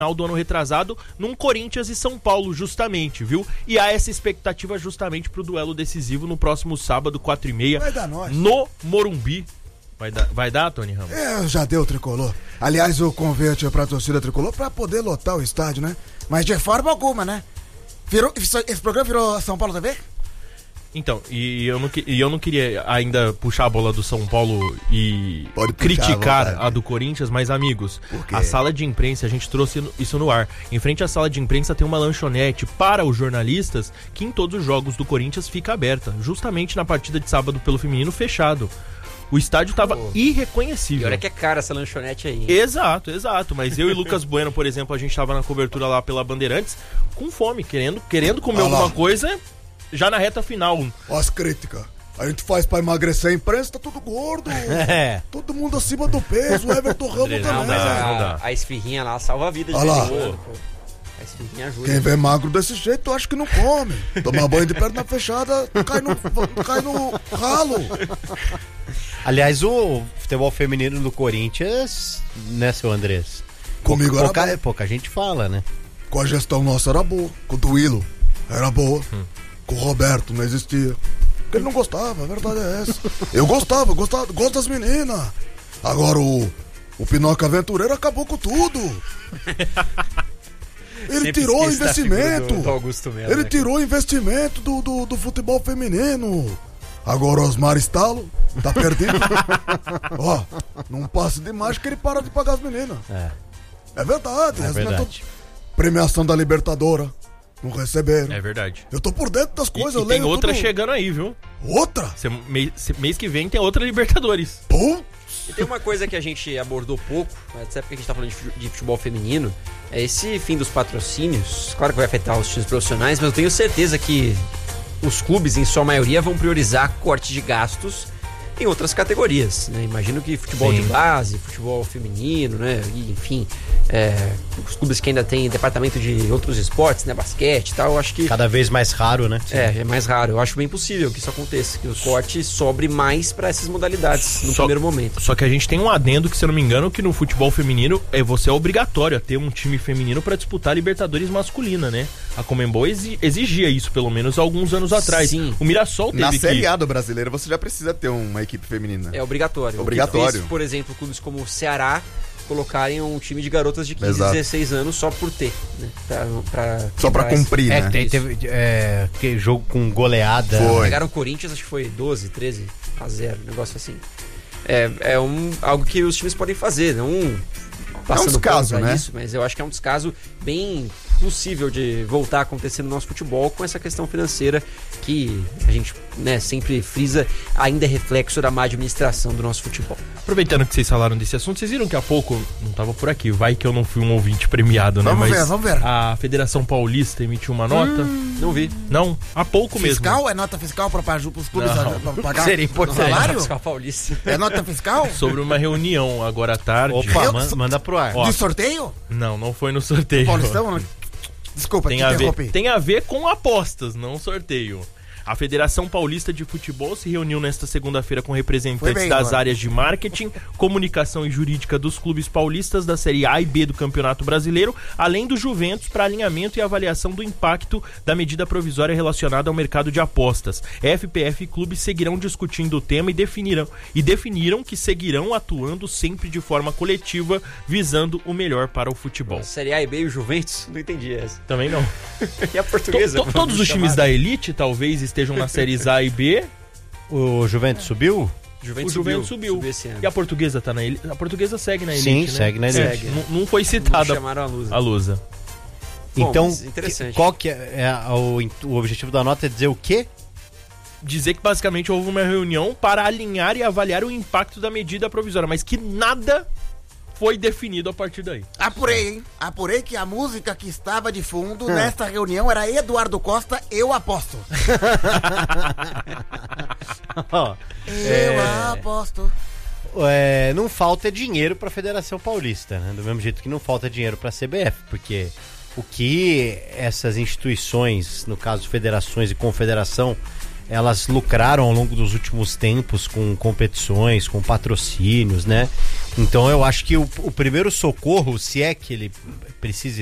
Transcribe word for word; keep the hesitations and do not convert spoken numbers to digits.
do ano retrasado num Corinthians e São Paulo, justamente, viu? E há essa expectativa justamente pro duelo decisivo no próximo sábado, quatro e meia, vai dar nós. No Morumbi. Vai dar, vai dar, Tony Ramos? É, já deu o tricolor. Aliás, o convite é pra torcida tricolor pra poder lotar o estádio, né? Mas de forma alguma, né? Virou, esse programa virou São Paulo T V? Então, e eu, não, e eu não queria ainda puxar a bola do São Paulo e Pode criticar puxar, a do Corinthians, mas amigos, a sala de imprensa, a gente trouxe isso no ar. Em frente à sala de imprensa tem uma lanchonete para os jornalistas que em todos os jogos do Corinthians fica aberta, justamente na partida de sábado pelo feminino fechado. O estádio tava oh. irreconhecível. E olha que é cara essa lanchonete aí. Hein? Exato, exato. Mas eu e Lucas Bueno, por exemplo, a gente tava na cobertura lá pela Bandeirantes com fome, querendo, querendo comer ah, alguma lá. coisa já na reta final. Ó as críticas. A gente faz pra emagrecer a imprensa, tá tudo gordo. É. Todo mundo acima do peso, o Everton Ramos também. Não, mas a, a esfirrinha lá salva a vida de lá. Boa, a esfirrinha ajuda. Quem vê magro desse jeito, eu acho que não come. Tomar banho de perna fechada, cai no, cai no ralo. Aliás, o futebol feminino do Corinthians, né, seu Andrés? Comigo pouca, era pouca, pouca gente fala, né? Com a gestão nossa era boa. Com o Duílio era boa. Hum. Com o Roberto não existia. Porque ele não gostava, a verdade é essa. Eu gostava, gostava, gosto das meninas. Agora o, o Pinóquio Aventureiro acabou com tudo. Ele Sempre tirou o investimento. Do, do Augusto Melo, ele né, tirou o investimento do, do, do futebol feminino. Agora o Osmar Stalo tá perdido. Ó, num passe de mágica ele para de pagar as meninas. É, é verdade. É verdade. Premiação da Libertadora. Não receberam. É verdade. Eu tô por dentro das coisas. E, eu e tem leio outra tudo... chegando aí, viu? Outra? Cê, mês, mês que vem tem outra Libertadores. Pum! E tem uma coisa que a gente abordou pouco, até porque a gente tá falando de futebol feminino, é esse fim dos patrocínios. Claro que vai afetar os times profissionais, mas eu tenho certeza que os clubes, em sua maioria, vão priorizar corte de gastos em outras categorias, né? Imagino que futebol Sim. de base, futebol feminino, né? E, enfim, é, os clubes que ainda têm departamento de outros esportes, né? Basquete e tal, eu acho que... Cada vez mais raro, né? Sim. É, é mais raro. Eu acho bem possível que isso aconteça, que o corte sobre mais para essas modalidades no só, primeiro momento. Só que a gente tem um adendo que, se eu não me engano, que no futebol feminino é, você é obrigatório a ter um time feminino para disputar a Libertadores masculina, né? A Conmebol exigia isso, pelo menos, alguns anos atrás. Sim. O Mirassol teve Na que... Série A do brasileiro, você já precisa ter uma equipe feminina. É obrigatório. Obrigatório. O que fez, por exemplo, clubes como o Ceará colocarem um time de garotas de quinze, Exato. dezesseis anos só por ter, né? Pra, pra só pra cumprir, é, né? Tem, teve é, que jogo com goleada. Foi. Pegaram o Corinthians, acho que foi doze, treze a zero, um negócio assim. É, é um, algo que os times podem fazer, não passando é um descaso, né? Isso, mas eu acho que é um descaso bem possível de voltar a acontecer no nosso futebol com essa questão financeira que a gente, né, sempre frisa, ainda é reflexo da má administração do nosso futebol. Aproveitando que vocês falaram desse assunto, vocês viram que há pouco, não tava por aqui, vai que eu não fui um ouvinte premiado, né? Vamos Mas ver, vamos ver. A Federação Paulista emitiu uma nota. Hum, não vi. Não, há pouco fiscal? mesmo. É nota fiscal para os clubes não. pagar? Seria importante. Salário? Fiscal Paulista. É nota fiscal? Sobre uma reunião agora à tarde. Opa, Eu- manda, manda pro ar. Ó, De sorteio? Não, não foi no sorteio. Paulistão? Desculpa, Tem te a, ver, interrompi. tem a ver com apostas, não sorteio. A Federação Paulista de Futebol se reuniu nesta segunda-feira com representantes bem, das agora. áreas de marketing, comunicação e jurídica dos clubes paulistas da Série A e B do Campeonato Brasileiro, além do Juventus, para alinhamento e avaliação do impacto da medida provisória relacionada ao mercado de apostas. F P F e clubes seguirão discutindo o tema e definiram, e definiram que seguirão atuando sempre de forma coletiva, visando o melhor para o futebol. Série A e B e o Juventus? Não entendi essa. Também não. E a portuguesa? To- to- todos os times da elite talvez estejam nas séries A e B. O Juventus subiu? Juventus o Juventus subiu. subiu esse ano. E a portuguesa tá na elite? A portuguesa segue na elite, Sim, né? segue na elite. Segue. Não, não foi Não citada chamaram a Lusa. a Lusa. Bom, Então, mas interessante. que- qual que é, é o, o objetivo da nota é dizer o quê? Dizer que basicamente houve uma reunião para alinhar e avaliar o impacto da medida provisória, mas que nada foi definido a partir daí. Apurei, hein? Apurei que a música que estava de fundo nesta reunião era Eduardo Costa, Eu Aposto. Ó, Eu aposto. é, não falta dinheiro para a Federação Paulista, né? Do mesmo jeito que não falta dinheiro para a C B F, porque o que essas instituições, no caso federações e confederação, elas lucraram ao longo dos últimos tempos com competições, com patrocínios, né? Então eu acho que o, o primeiro socorro, se é que ele precisa